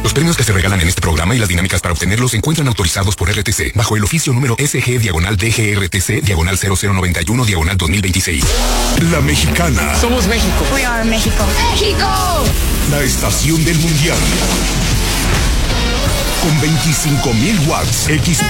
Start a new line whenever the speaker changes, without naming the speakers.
Los premios que se regalan en este programa y las dinámicas para obtenerlos se encuentran autorizados por RTC bajo el oficio número SG/DGRTC/0091/2026. La Mexicana.
Somos México.
We are México. ¡México!
La estación del mundial. Con 25,000 watts.